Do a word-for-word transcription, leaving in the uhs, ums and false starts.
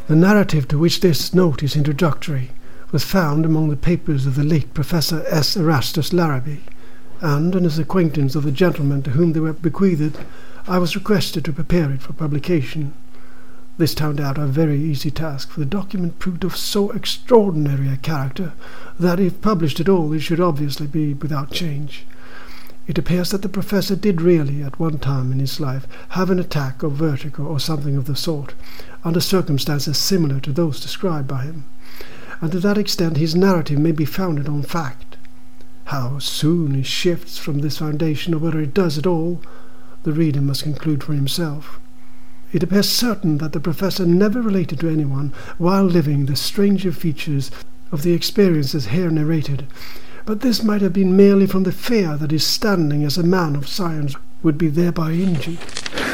The narrative to which this note is introductory was found among the papers of the late Professor S. Erastus Larrabee, and, on his acquaintance of the gentleman to whom they were bequeathed, I was requested to prepare it for publication. This turned out a very easy task, for the document proved of so extraordinary a character that, if published at all, it should obviously be without change. It appears that the professor did really, at one time in his life, have an attack of vertigo or something of the sort, under circumstances similar to those described by him, and to that extent his narrative may be founded on fact. How soon it shifts from this foundation, or whether it does at all, the reader must conclude for himself. It appears certain that the professor never related to anyone, while living, the stranger features of the experiences here narrated, but this might have been merely from the fear that his standing as a man of science would be thereby injured.